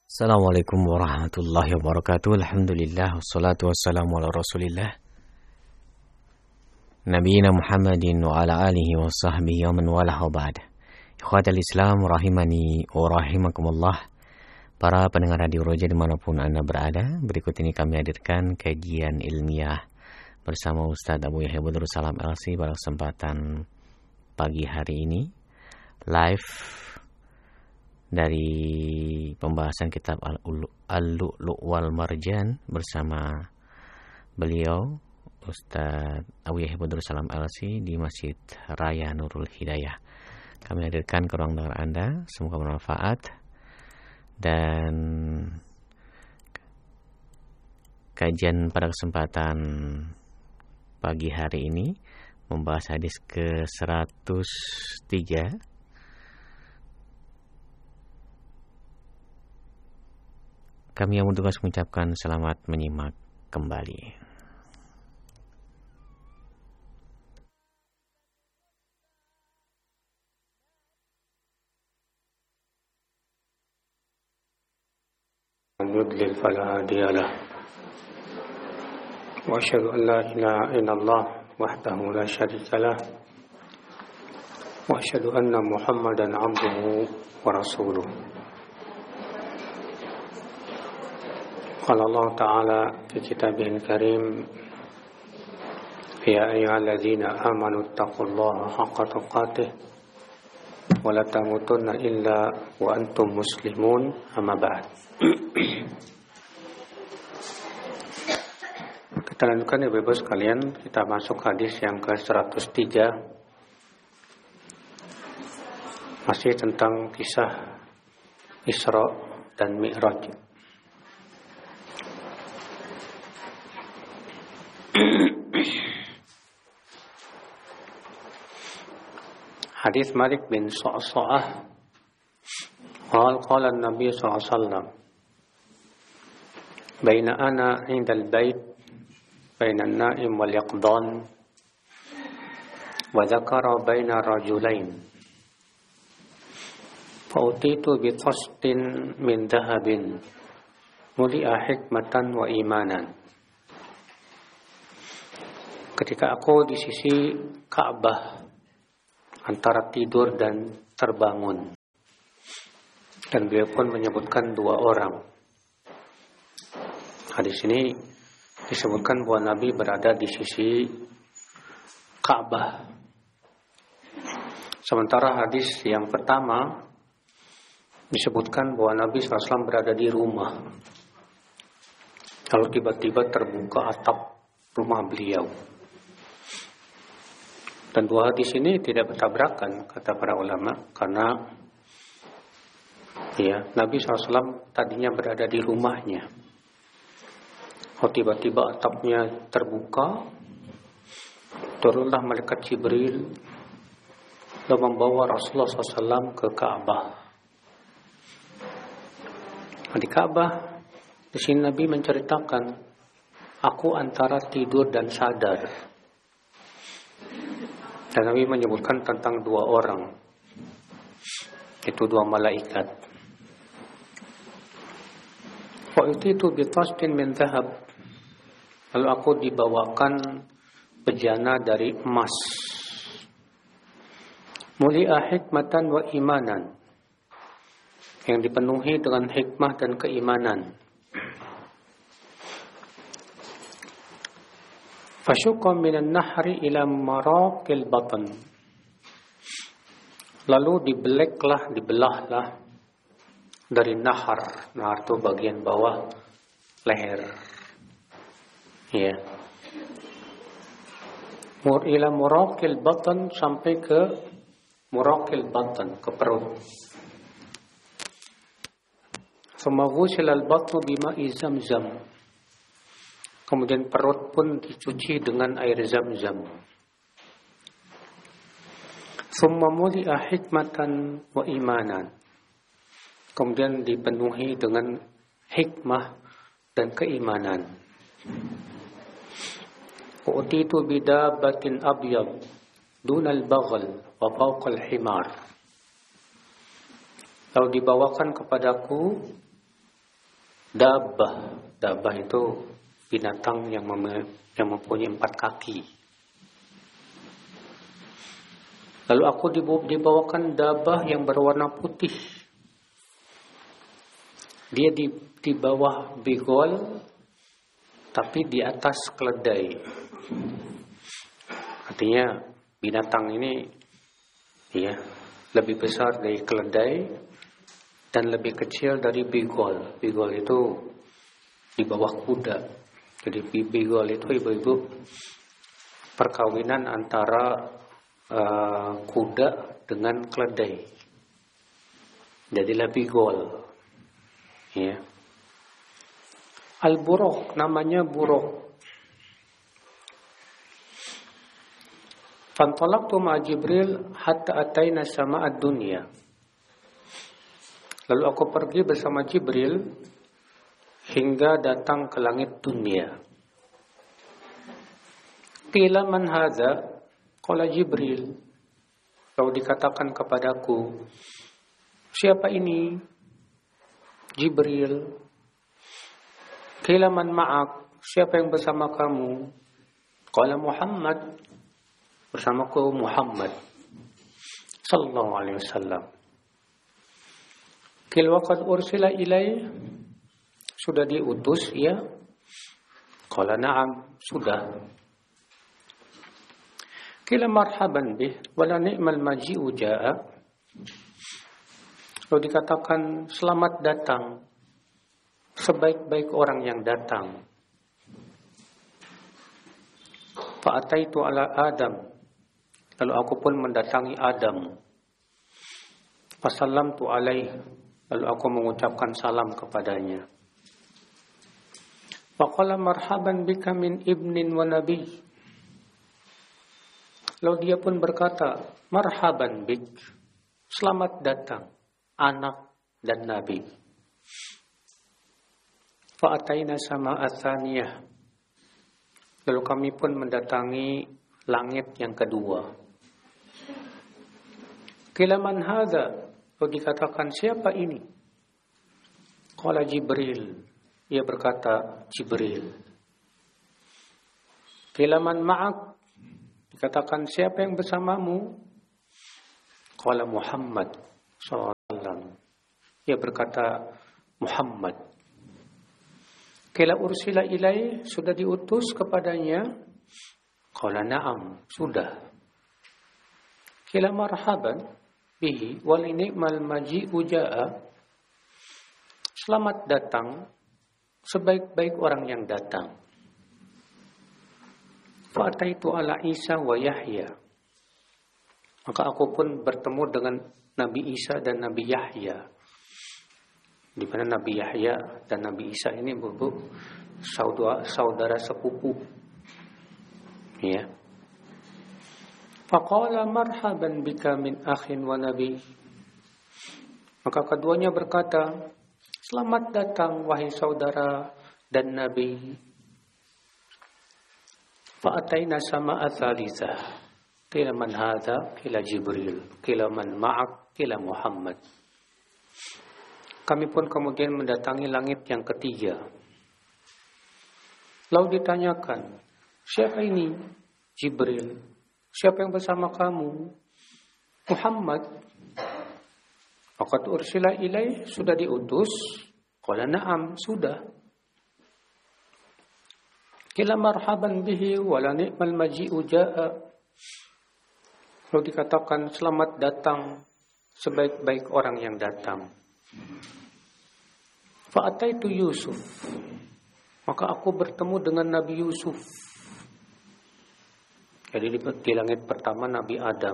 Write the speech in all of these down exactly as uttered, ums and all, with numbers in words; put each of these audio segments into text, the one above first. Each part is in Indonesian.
Assalamualaikum warahmatullahi wabarakatuh. Alhamdulillah wassalatu wassalamu ala Rasulillah Nabiyina Muhammadin wa ala alihi wa sahbihi wa man walah wa ba'd. Ikhwatal Islam rahimani wa rahimakumullah. Para pendengar Radio Roja dimanapun Anda berada, berikut ini kami hadirkan kajian ilmiah bersama Ustadz Abu Yahya Badrul Salam L C pada kesempatan pagi hari ini live dari pembahasan kitab Al-Lu'lu' wal Marjan bersama beliau Ustadz Abu Yahya Badrul Salam L C di Masjid Raya Nurul Hidayah. Kami hadirkan ke ruang dengar Anda, semoga bermanfaat. Dan kajian pada kesempatan pagi hari ini membahas hadis ke seratus tiga. Kami yang bertugas mengucapkan selamat menyimak kembali. يضلل فلا هادي له وأشهد أن لا إله إلا الله وحده لا شريك له وأشهد أن محمدا عبده ورسوله. قال الله تعالى في كتابه الكريم يا أيها الذين آمنوا اتقوا الله حق تقاته ولا تموتن إلا وأنتم مسلمون أما بعد. Kita lanjutkan Ibu-ibu sekalian, kita masuk hadis yang ke seratus tiga, masih tentang kisah Isra dan Mi'raj. Hadis Malik bin Sa'sa'ah qala qala an-nabiy sallallahu alaihi wasallam baina ana 'inda al-bait baina an-na'im wal yaqdan wa dzakara baina rajulain fa utitu bi tastin min dhahabin muli'a hikmatan wa imanan. Ketika aku di sisi Ka'bah antara tidur dan terbangun, dan beliau pun menyebutkan dua orang. Hadis ini disebutkan bahwa Nabi berada di sisi Ka'bah. Sementara hadis yang pertama disebutkan bahwa Nabi shallallahu alaihi wasallam berada di rumah. Lalu tiba-tiba terbuka atap rumah beliau. Dan dua hadis ini tidak bertabrakan, kata para ulama, karena ya, Nabi shallallahu alaihi wasallam tadinya berada di rumahnya. Oh, tiba-tiba atapnya terbuka, turunlah malaikat Jibril lalu membawa Rasulullah shallallahu alaihi wasallam ke Ka'bah. Di Ka'bah, di sini Nabi menceritakan, aku antara tidur dan sadar. Dan Nabi menyebutkan tentang dua orang, itu dua malaikat. Wa itu bitastin min dhahab. Lalu aku dibawakan bejana dari emas. Muli'a hikmatan wa imanan, yang dipenuhi dengan hikmah dan keimanan. Fasyuqa minan nahri ila maraqil batan. Lalu dibeleklah, dibelahlah dari nahar. Nahar itu bagian bawah leher. Ya. Mur ila maraqil batan, sampai ke maraqil batan, ke perut. Thumma ghusila al-batnu bima'i zamzam. Kemudian perut pun dicuci dengan air zam-zam. Thumma muli'a hikmatan wa imanan. Kemudian dipenuhi dengan hikmah dan keimanan. Utitu bidabatin abyad dunal baghal wa fawqal himar. Lalu dibawakan kepadaku Dabah. Dabah itu binatang yang, mem- yang mempunyai empat kaki. Lalu aku dibawakan dabah yang berwarna putih. Dia di, di bawah bigol, tapi di atas keledai. Artinya binatang ini ya lebih besar dari keledai dan lebih kecil dari bigol. Bigol itu di bawah kuda. Jadi bigol itu ibu-ibu perkawinan antara uh, kuda dengan keledai. Jadilah bigol. Ya. Al-buruk, namanya buruk. Fantalaqtu ma'a Jibril hatta ataina sama'ad dunya. Lalu aku pergi bersama Jibril hingga datang ke langit dunia. Qila man hadza? Qala Jibril. Lalu dikatakan kepadaku, siapa ini? Jibril. Qila man ma'ak? Siapa yang bersama kamu? Qala Muhammad. Bersamaku Muhammad sallallahu alaihi wasallam. Qil waqad ursila ilai? Sudah diutus ya? Qala na'am, sudah. Qila marhaban bih wala ni'mal maji'u ja'a. Lalu dikatakan selamat datang, sebaik-baik orang yang datang. Fa'ataitu ala Adam. Lalu aku pun mendatangi Adam. Fasallamtu alaih. Lalu aku mengucapkan salam kepadanya. Faqala marhaban bika min ibnin wa nabi. Lalu dia pun berkata, marhaban bik. Selamat datang, anak dan nabi. Fa'ataina sama'at tsaniyah. Lalu kami pun mendatangi langit yang kedua. Qila man hadza? Lalu dikatakan siapa ini? Qala Jibril. Ia berkata Jibril. Qila man ma'ak? Dikatakan siapa yang bersamamu? Qala Muhammad sallallahu alaihi wasallam. Ia berkata Muhammad. Qila ursila ilai? Sudah diutus kepadanya? Qala na'am, sudah. Qila marhaban bihi wal ni'mal maji'u ja'a. Selamat datang, sebaik-baik orang yang datang. Fa'ataitu ala Isa wa Yahya. Maka aku pun bertemu dengan Nabi Isa dan Nabi Yahya. Di mana Nabi Yahya dan Nabi Isa ini bu, saudara, saudara sepupu. Ya. Faqala marhaban bika min akhin wa nabi. Maka keduanya berkata, selamat datang wahai saudara dan nabi. Fa'ataina sama'a tsalitsah. Qila man hadza? Qila Jibril. Qila man ma'ak? Qila Muhammad. Kami pun kemudian mendatangi langit yang ketiga. Lalu ditanyakan, siapa ini? Jibril. Siapa yang bersama kamu? Muhammad. Faqad ursila ilai? Sudah diutus? Qala na'am, sudah. Qila marhaban bihi wala ni'mal maji'u ja'a. Lalu dikatakan selamat datang, sebaik-baik orang yang datang. Fa'ataitu Yusuf. Maka aku bertemu dengan Nabi Yusuf. Jadi di, di langit pertama Nabi Adam.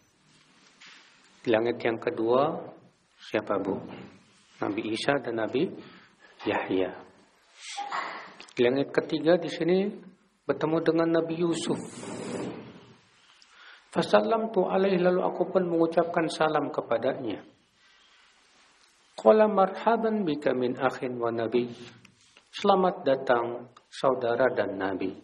Di langit yang kedua siapa bu? Nabi Isa dan Nabi Yahya. Di langit ketiga di sini bertemu dengan Nabi Yusuf. Fasallamtu alaihi, lalu aku pun mengucapkan salam kepadanya. Qala marhaban bika min akhin wa nabi. Selamat datang saudara dan nabi.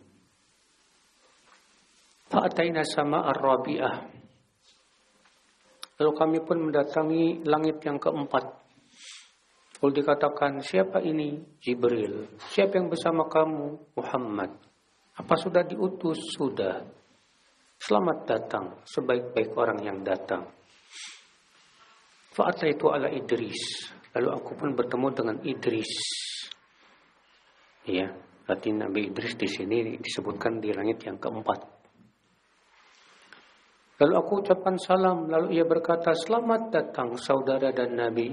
Fa'ataina sama ar-rabi'ah. Lalu kami pun mendatangi langit yang keempat. Lalu dikatakan, siapa ini? Jibril. Siapa yang bersama kamu? Muhammad. Apa sudah diutus? Sudah. Selamat datang, sebaik-baik orang yang datang. Fa'ataitu ala Idris. Lalu aku pun bertemu dengan Idris. Ya, berarti Nabi Idris di sini disebutkan di langit yang keempat. Lalu aku ucapkan salam. Lalu ia berkata, selamat datang saudara dan Nabi.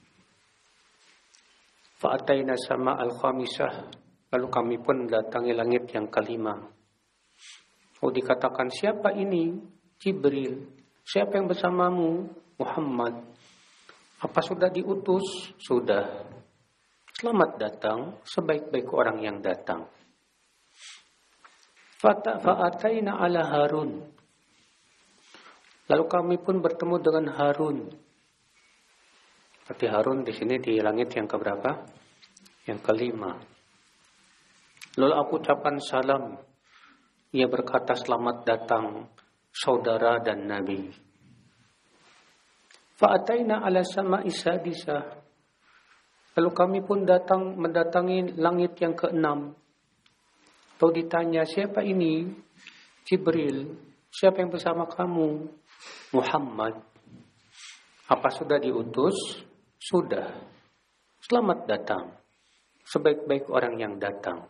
Fa'ataina sama al-khamisah. Lalu kami pun datangi langit yang kelima. Oh, dikatakan, siapa ini? Jibril. Siapa yang bersamamu? Muhammad. Apa sudah diutus? Sudah. Selamat datang, sebaik-baik orang yang datang. Fa'ataina ala Harun. Lalu kami pun bertemu dengan Harun. Berarti Harun di sini di langit yang keberapa? Yang kelima. Lalu aku ucapkan salam. Ia berkata, selamat datang saudara dan Nabi. Fa'ataina ala sama'i sadisah. Lalu kami pun datang mendatangi langit yang keenam. Lalu ditanya, siapa ini? Jibril. Siapa yang bersama kamu? Muhammad. Apa sudah diutus? Sudah. Selamat datang, sebaik-baik orang yang datang.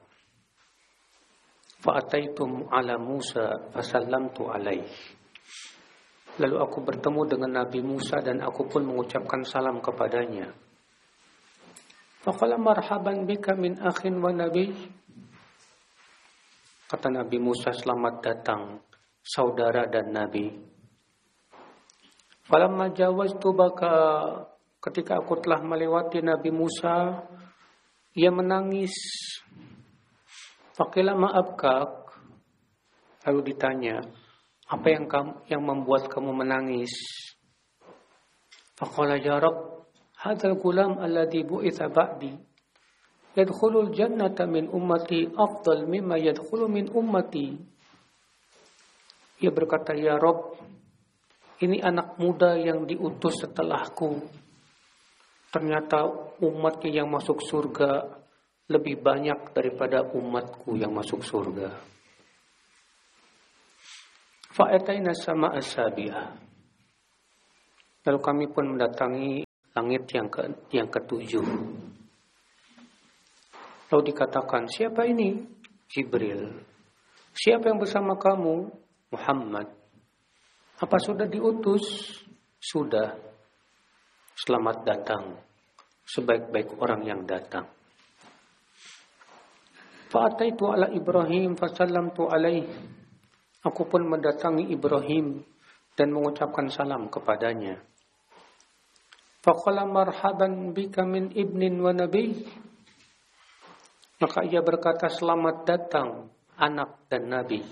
Fa'ataitum ala Musa fasallamtu alaih. Lalu aku bertemu dengan Nabi Musa dan aku pun mengucapkan salam kepadanya. Faqala marhaban bika min akhin wa nabi. Kata Nabi Musa, selamat datang saudara dan Nabi. Falamma jawaztu baka, ketika aku telah melewati Nabi Musa, ia menangis. Faqila ma'abkak. Lalu ditanya, apa yang kamu, yang membuat kamu menangis? Faqala ya Rabb, hadzal gulam alladhi bu'itha ba'di yadkhulul jannata min ummati afdal mimma yadkhulu min ummati. Ia berkata, ya Rabb, ini anak muda yang diutus setelahku. Ternyata umatnya yang masuk surga lebih banyak daripada umatku yang masuk surga. Fa'ataina sama as-sabiah. Lalu kami pun mendatangi langit yang ke yang ketujuh. Lalu dikatakan, siapa ini? Jibril. Siapa yang bersama kamu? Muhammad. Apa sudah diutus? Sudah. Selamat datang, sebaik-baik orang yang datang. Fa'ataitu ala Ibrahim fasallamtu alaih. Aku pun mendatangi Ibrahim dan mengucapkan salam kepadanya. Faqala marhaban bika min ibnin wa nabi. Maka ia berkata, selamat datang anak dan nabi.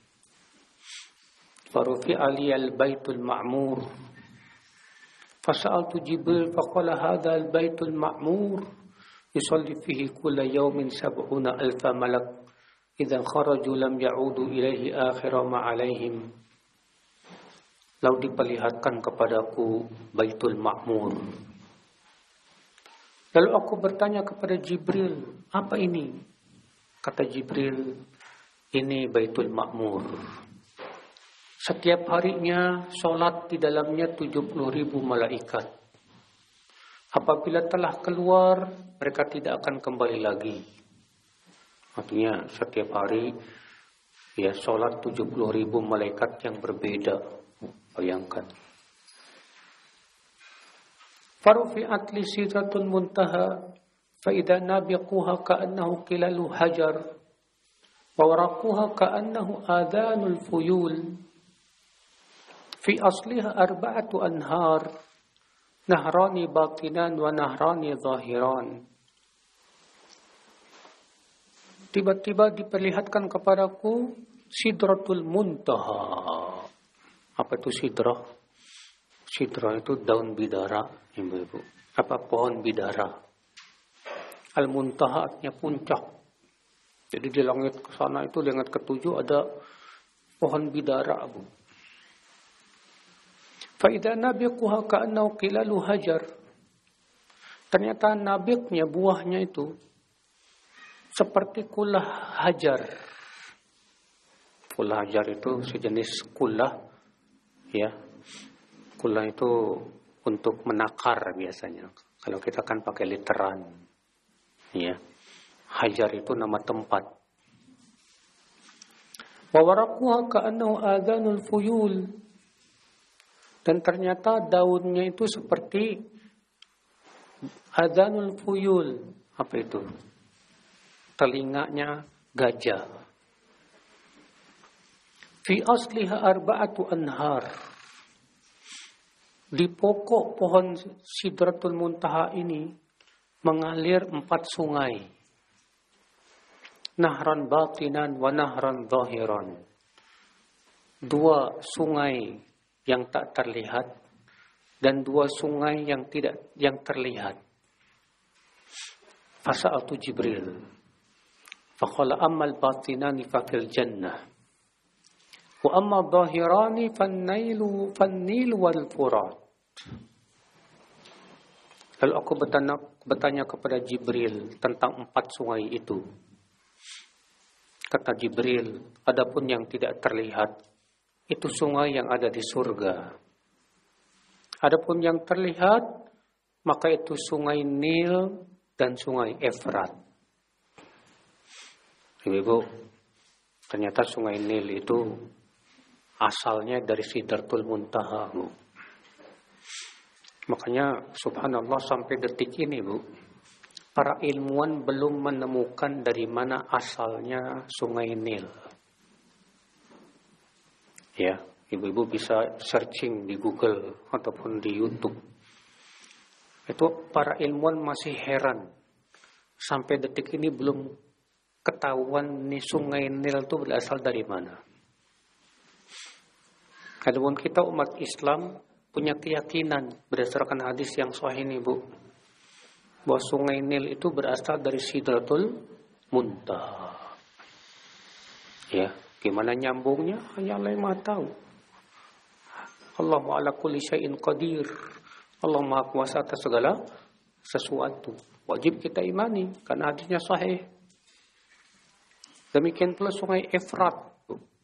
Farufi aliyal baitul ma'mur. Fasa'altu Jibril faqala hadha al baitul ma'mur yusalli fihi kulla yawmin sab'una alfa malak. Idza kharaju lam ya'udu ilaihi akhira ma alaihim. Lalu diperlihatkan kepadaku Baitul Ma'mur. Lalu aku bertanya kepada Jibril, apa ini? Kata Jibril, ini Baitul Ma'mur. Setiap harinya solat di dalamnya tujuh puluh ribu malaikat. Apabila telah keluar, mereka tidak akan kembali lagi. Artinya setiap hari ya solat tujuh puluh ribu malaikat yang berbeda. Bayangkan. Farufi'at li sidratul muntaha fa idza nabiquha ka'annahu qilalu hajar wa waraquha ka'annahu adhanul fuyul. Fi asliha arba'atu anhar nahrani batinan wa nahrani zahiran. Tiba-tiba diperlihatkan kepadaku Sidratul Muntaha. Apa itu sidrah? Sidrah itu daun bidara, Ibu-ibu. Apa pohon bidara? Al-Muntaha artinya puncak. Jadi di langit ke sana itu langit ketujuh ada pohon bidara, Bu. Fa idza nabiquha ka'annahu qilalu hajar. Ternyata nabiknya, buahnya itu seperti kulah hajar. Kulah hajar itu sejenis kulah, ya. Kulah itu untuk menakar biasanya. Kalau kita kan pakai literan, ya. Hajar itu nama tempat. Wa waraquha ka'annahu adhanul fuyul. Dan ternyata daunnya itu seperti adhanul fuyul. Apa itu? Telinganya gajah. Fi asliha arba'atu anhar. Di pokok pohon Sidratul Muntaha ini mengalir empat sungai. Nahran batinan wa nahran zahiran. Dua sungai yang tak terlihat dan dua sungai yang tidak yang terlihat. Fasa'atu Jibril. Faqala ammal batinani fa fil jannah. Wa amma zahirani fannailu fannil wal furat. Lalu aku bertanya, bertanya kepada Jibril tentang empat sungai itu. Kata Jibril, adapun yang tidak terlihat, itu sungai yang ada di surga. Adapun yang terlihat, maka itu sungai Nil dan sungai Efrat. Ibu-ibu, ternyata sungai Nil itu asalnya dari Sidratul Muntaha, Bu. Makanya subhanallah sampai detik ini, Bu, para ilmuwan belum menemukan dari mana asalnya sungai Nil. Ya, ibu-ibu bisa searching di Google ataupun di YouTube. Itu para ilmuwan masih heran. Sampai detik ini belum ketahuan nih sungai Nil itu berasal dari mana. Adapun kita umat Islam punya keyakinan berdasarkan hadis yang sahih ini, Bu, bahwa sungai Nil itu berasal dari Sidratul Muntaha. Ya, gimana nyambungnya? Hanya Allah yang Maha tahu. Allahu ala kulli syai'in qadir. Allah Maha kuasa atas segala sesuatu. Wajib kita imani karena hadisnya sahih. Demikian pula sungai Efrat.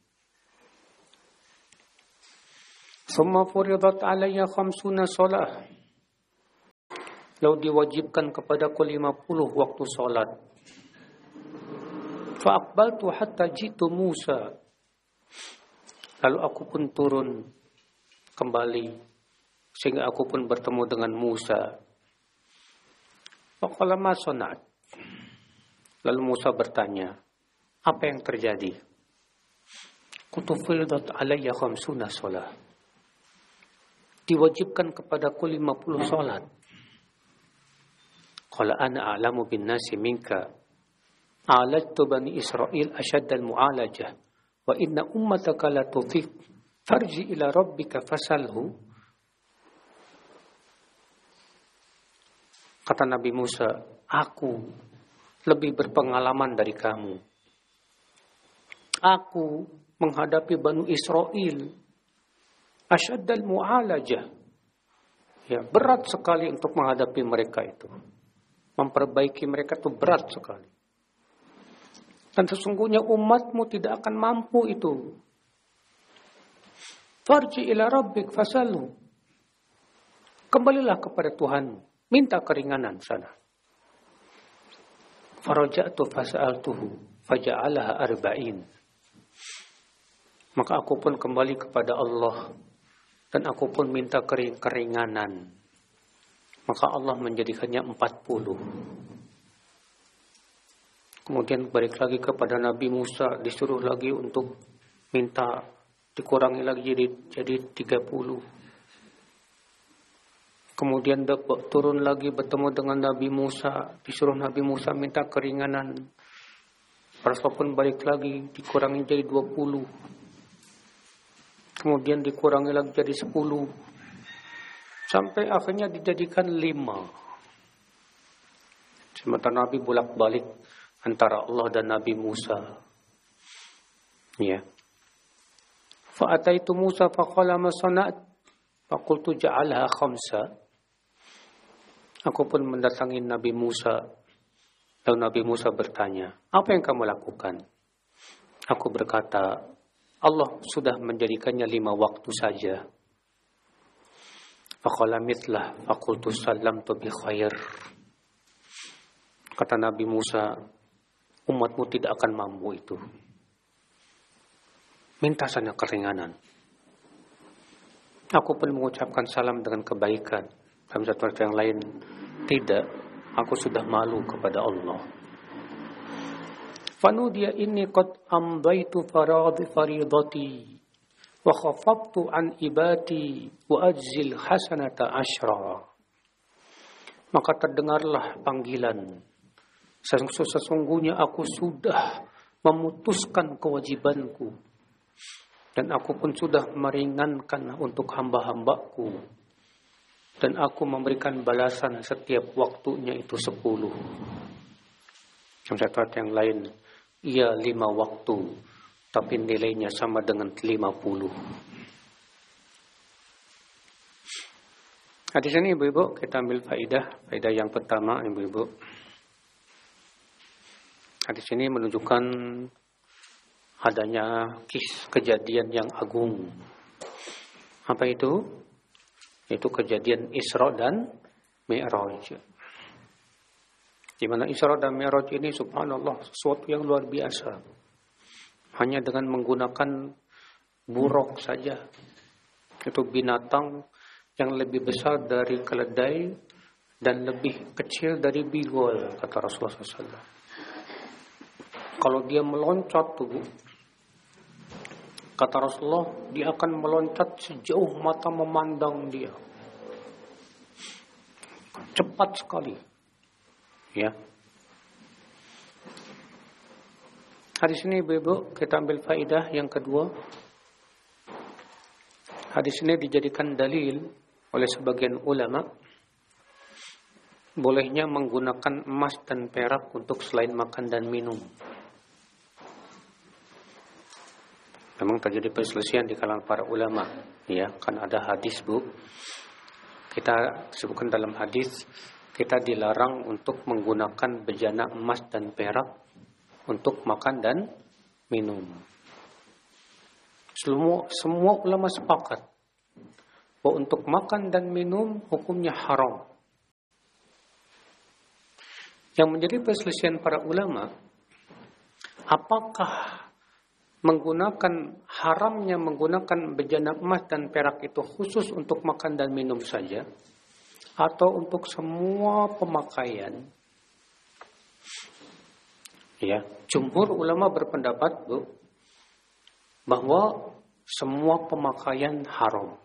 Summa furidat alayya khamsuna salah. Lalu diwajibkan kepadaku lima puluh waktu salat. Fa aqbaltu hatta jitu Musa. Lalu aku pun turun kembali sehingga aku pun bertemu dengan Musa. Faqala ma sana'at. Lalu Musa bertanya, apa yang terjadi? Kutufiridat alayya khamsuna salah. Diwajibkan kepadaku lima puluh salat. Qala ana a'lamu bin nasi minka. A'alajtu bani Israel ashadda al-mu'alajah. Wa inna ummataka la tufiq. Farji ila rabbika fasalhu. Kata Nabi Musa, aku lebih berpengalaman dari kamu. Aku menghadapi Banu Israel asyaddal mu'alajah. Ya, berat sekali untuk menghadapi mereka itu. Memperbaiki mereka itu berat sekali. Dan sesungguhnya umatmu tidak akan mampu itu. Farji ila rabbik fasalhu. Kembalilah kepada Tuhanmu. Minta keringanan sana. Faraja'tu fasa'altuhu faja'alaha arba'in. Maka aku pun kembali kepada Allah dan aku pun minta keringanan. Maka Allah menjadikannya empat puluh. Kemudian balik lagi kepada Nabi Musa, disuruh lagi untuk minta dikurangi lagi jadi jadi tiga puluh. Kemudian turun lagi bertemu dengan Nabi Musa, disuruh Nabi Musa minta keringanan. Rasul pun balik lagi dikurangi jadi dua puluh. Kemudian dikurangi lagi jadi sepuluh. Sampai akhirnya dijadikan lima. Sementara Nabi bolak-balik antara Allah dan Nabi Musa. Ya. Fa'ataitu Musa faqala ma sana'at faqultu ja'alha khamsa. Aku pun mendatangi Nabi Musa. Lalu Nabi Musa bertanya, apa yang kamu lakukan? Aku berkata, Allah sudah menjadikannya lima waktu saja. Faqala mithlah faqultu sallamtu bi khair. Kata Nabi Musa, umatmu tidak akan mampu itu. Minta saja keringanan. Aku pun mengucapkan salam dengan kebaikan. Dalam satu ayat yang lain, tidak, aku sudah malu kepada Allah. Fanudiya inni qad amdaitu faradi faridati wa khafaftu an ibati wa ajzil hasanata ashra. Maka terdengarlah panggilan. Sesungguhnya aku sudah memutuskan kewajibanku dan aku pun sudah meringankan untuk hamba-hambaku dan aku memberikan balasan setiap waktunya itu sepuluh. Dalam satu yang lain, ia lima waktu, tapi nilainya sama dengan lima puluh. Hadis ini ibu-ibu, kita ambil faidah. Faidah yang pertama ibu-ibu. Hadis ini menunjukkan adanya kis kejadian yang agung. Apa itu? Itu kejadian Isra dan Mi'raj. Di mana Isra dan Mi'raj ini subhanallah sesuatu yang luar biasa. Hanya dengan menggunakan buruk saja. Itu binatang yang lebih besar dari keledai dan lebih kecil dari bigol, kata Rasulullah shallallahu alaihi wasallam. Kalau dia meloncat tuh, kata Rasulullah, dia akan meloncat sejauh mata memandang dia. Cepat sekali. Ya. Hadis ini ibu-ibu, kita ambil faidah yang kedua. Hadis ini dijadikan dalil oleh sebagian ulama bolehnya menggunakan emas dan perak untuk selain makan dan minum. Memang terjadi perselisihan di kalangan para ulama, ya, kan ada hadis bu. Kita sebutkan dalam hadis kita dilarang untuk menggunakan bejana emas dan perak untuk makan dan minum. Semua semua ulama sepakat bahwa untuk makan dan minum hukumnya haram. Yang menjadi perselisihan para ulama, apakah menggunakan haramnya menggunakan bejana emas dan perak itu khusus untuk makan dan minum saja atau untuk semua pemakaian? Ya, jumhur ulama berpendapat Bu bahwa semua pemakaian haram.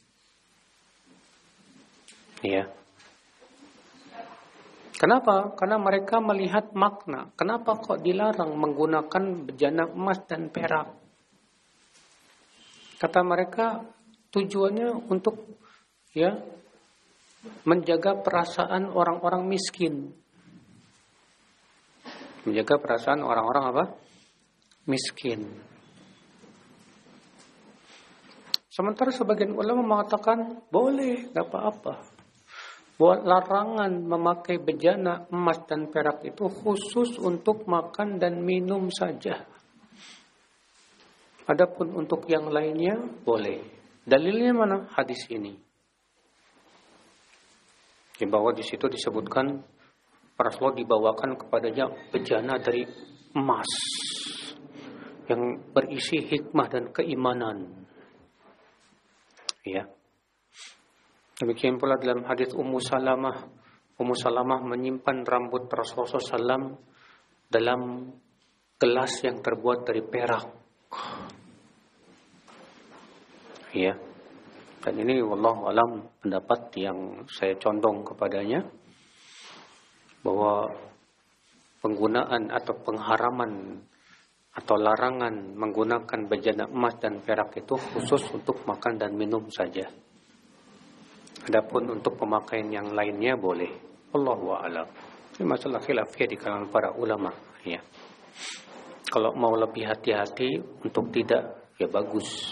Ya. Kenapa? Karena mereka melihat makna. Kenapa kok dilarang menggunakan bejana emas dan perak? Kata mereka tujuannya untuk ya menjaga perasaan orang-orang miskin. Menjaga perasaan orang-orang apa? Miskin. Sementara sebagian ulama mengatakan boleh, enggak apa-apa. Buat larangan memakai bejana emas dan perak itu khusus untuk makan dan minum saja. Adapun untuk yang lainnya boleh. Dalilnya mana? Hadis ini. Di bawah di situ disebutkan Rasulullah dibawakan kepadanya bejana dari emas yang berisi hikmah dan keimanan. Ya. Demikian pula dalam hadis Ummu Salamah, Ummu Salamah menyimpan rambut Rasulullah shallallahu alaihi wasallam dalam gelas yang terbuat dari perak. Ya, dan ini wallahu alam pendapat yang saya condong kepadanya bahwa penggunaan atau pengharaman atau larangan menggunakan bejana emas dan perak itu khusus untuk makan dan minum saja. Adapun untuk pemakaian yang lainnya boleh. Allahu a'lam. Ini masalah khilafiyah di kalangan para ulama. Ya. Kalau mau lebih hati-hati untuk tidak, ya bagus.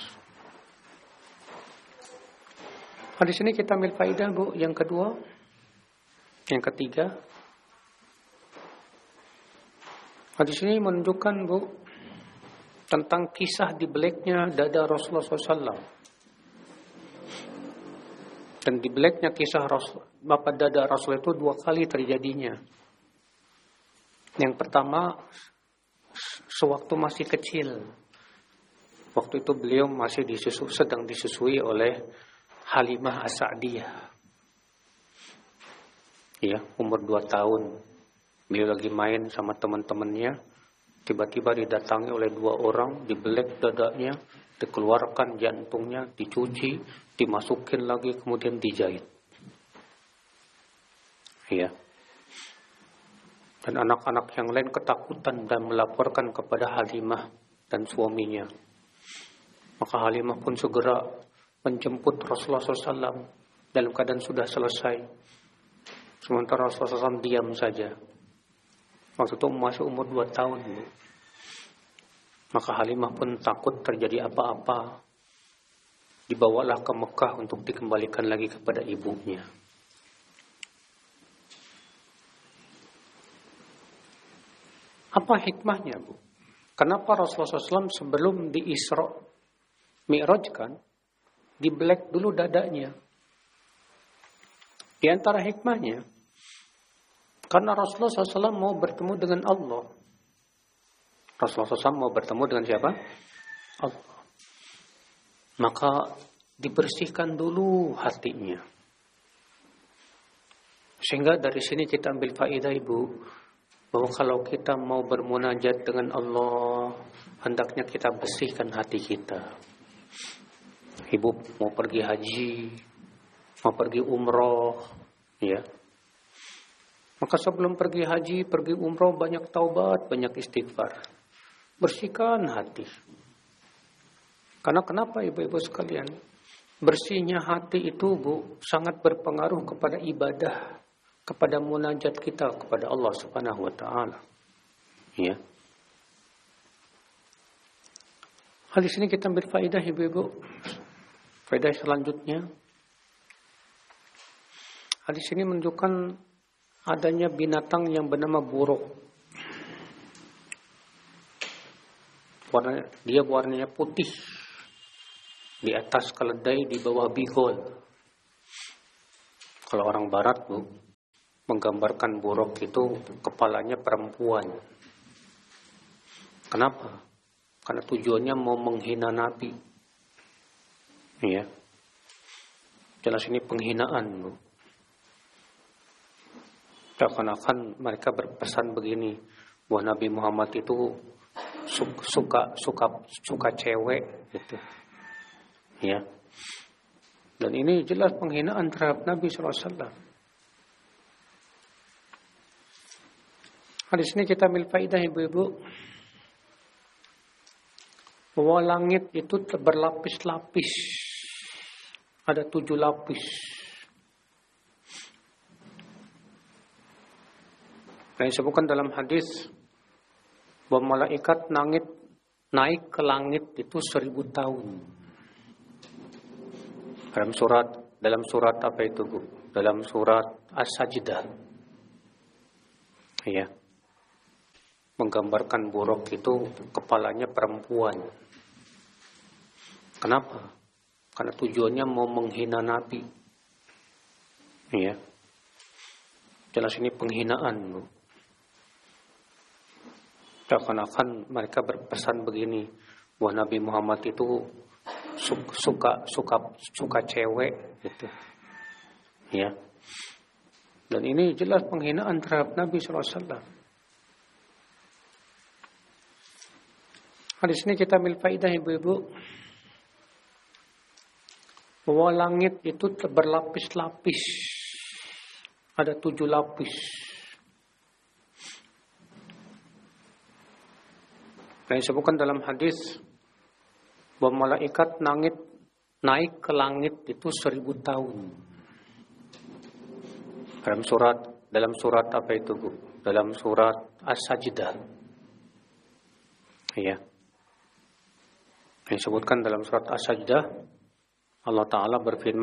Hadis ini kita ambil faedah bu. Yang kedua, Yang ketiga, hadis ini menunjukkan Bu tentang kisah dibeleknya dada Rasulullah shallallahu alaihi wasallam. Dan dibeleknya kisah Rasul, bapak dada Rasul itu dua kali terjadinya. Yang pertama, sewaktu masih kecil. Waktu itu beliau masih disusu, sedang disusui oleh Halimah As-Sa'diyah. Ya, umur dua tahun. Beliau lagi main sama teman-temannya. Tiba-tiba didatangi oleh dua orang, dibelek dadanya, dikeluarkan jantungnya, dicuci, dimasukin lagi, kemudian dijahit. Ya. Dan anak-anak yang lain ketakutan dan melaporkan kepada Halimah dan suaminya. Maka Halimah pun segera menjemput Rasulullah shallallahu alaihi wasallam dalam keadaan sudah selesai. Sementara Rasulullah shallallahu alaihi wasallam diam saja. Waktu itu masih umur dua tahun. Maka Halimah pun takut terjadi apa-apa. Dibawalah ke Mekah untuk dikembalikan lagi kepada ibunya. Apa hikmahnya, Bu? Kenapa Rasulullah shallallahu alaihi wasallam sebelum di Isra Mi'rajkan, dibelek dulu dadanya? Di antara hikmahnya, karena Rasulullah shallallahu alaihi wasallam mau bertemu dengan Allah. Rasulullah shallallahu alaihi wasallam mau bertemu dengan siapa? Allah. Maka dibersihkan dulu hatinya. Sehingga dari sini kita ambil faedah, Ibu, bahwa kalau kita mau bermunajat dengan Allah, hendaknya kita bersihkan hati kita. Ibu mau pergi haji, mau pergi umroh, ya. Maka sebelum pergi haji, pergi umroh, banyak taubat, banyak istighfar. Bersihkan hati. Karena kenapa ibu-ibu sekalian? Bersihnya hati itu, Bu, sangat berpengaruh kepada ibadah, kepada munajat kita kepada Allah Subhanahu wa taala. Ya. Hadis ini kita ambil faedah, ibu-ibu. Faedah selanjutnya, hadis ini menunjukkan adanya binatang yang bernama buruk. Warna, dia warnanya putih. Di atas keledai, di bawah bigol. Kalau orang barat, Bu, menggambarkan buruk itu kepalanya perempuan. Kenapa? Karena tujuannya mau menghina Nabi. Ya. Jelas ini penghinaan, Bu. Seakan-akan mereka berpesan begini, bahwa Nabi Muhammad itu suka suka suka cewek gitu. Ya. Dan ini jelas penghinaan terhadap Nabi shallallahu alaihi wasallam. Hadis ini kita ambil faedah, ibu-ibu, bahwa langit itu berlapis-lapis. Ada tujuh lapis. Nah, disebutkan dalam hadis bahwa malaikat langit naik ke langit itu seribu tahun. Dalam surat, dalam surat apa itu, Bu? Dalam surat As-Sajdah. Ya. Menggambarkan buruk itu kepalanya perempuan. Kenapa? Karena tujuannya mau menghina Nabi. Ya. Jelas ini penghinaan, Bu. Seakan-akan mereka berpesan begini, bahwa Nabi Muhammad itu suka suka suka cewek gitu. Ya. Dan ini jelas penghinaan terhadap Nabi shallallahu alaihi wasallam. Hadis ini kita ambil faedah, ibu-ibu, bahwa langit itu berlapis-lapis. Ada tujuh lapis. Nah, disebutkan dalam hadis bahwa malaikat langit naik ke langit itu seribu tahun. Dalam surat, dalam surat apa itu, Bu? Dalam surat As-Sajdah. Ya. Disebutkan dalam surat As-Sajdah, Allah Ta'ala berfirman,